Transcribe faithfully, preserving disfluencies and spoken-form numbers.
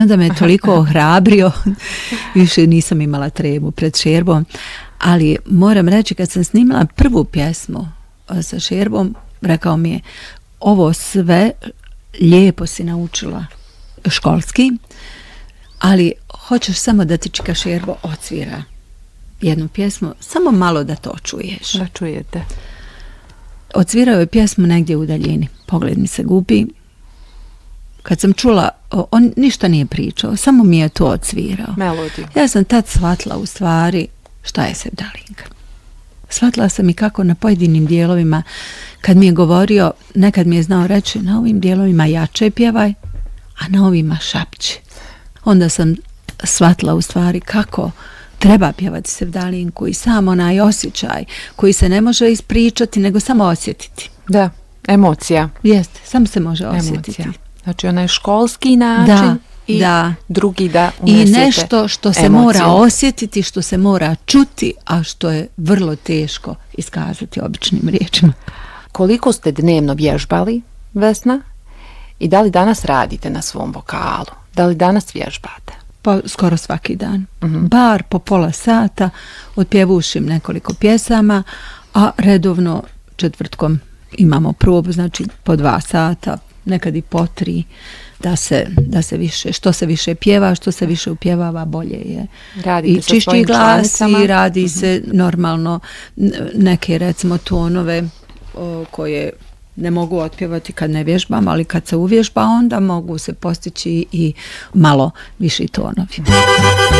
Onda me je toliko ohrabrio, više nisam imala tremu pred Šerbom, ali moram reći kad sam snimala prvu pjesmu sa Šerbom, rekao mi je ovo sve lijepo si naučila školski, ali hoćeš samo da ti čika Šerbo odsvira jednu pjesmu, samo malo da to čuješ. Da čujete. Odsvirao je pjesmu negdje u daljini, pogled mi se gubi. Kad sam čula, on ništa nije pričao, samo mi je to odsvirao. Melodiju. Ja sam tad shvatila u stvari šta je sevdalinka. Shvatila sam i kako na pojedinim dijelovima, kad mi je govorio, nekad mi je znao reći, na ovim dijelovima jače pjevaj, a na ovima šapći. Onda sam shvatila u stvari kako treba pjevati sevdalinku i sam onaj osjećaj koji se ne može ispričati, nego samo osjetiti. Da, emocija. Jeste, samo se može osjetiti. Emocija. Znači onaj školski način da, i da. drugi da unesete I nešto što se emociju. Mora osjetiti, što se mora čuti, a što je vrlo teško iskazati običnim riječima. Koliko ste dnevno vježbali, Vesna? I da li danas radite na svom vokalu? Da li danas vježbate? Pa skoro svaki dan. Mm-hmm. Bar po pola sata otpjevušim nekoliko pjesama, a redovno četvrtkom imamo probu, znači po dva sata, nekad i po tri, da se, da se više, što se više pjeva, što se više upjevava, bolje je. Radite i čišći glas članicama. I radi Mm-hmm. se normalno neke recimo tonove o, koje ne mogu otpjevati kad ne vježbam, ali kad se uvježba onda mogu se postići i malo viši tonovi.